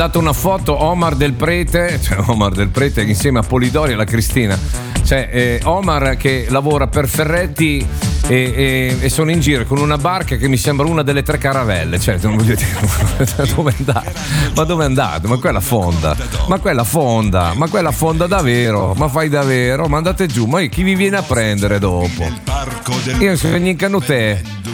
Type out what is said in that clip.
dato una foto Omar Del Prete insieme a Polidori e la Cristina. Cioè, Omar che lavora per Ferretti e sono in giro con una barca che mi sembra una delle 3 caravelle. Cioè, non voglio dire, dove andate? Ma dove andate? Ma quella fonda davvero? Ma fai davvero? Ma andate giù, ma chi vi viene a prendere dopo? Io sono in canotè.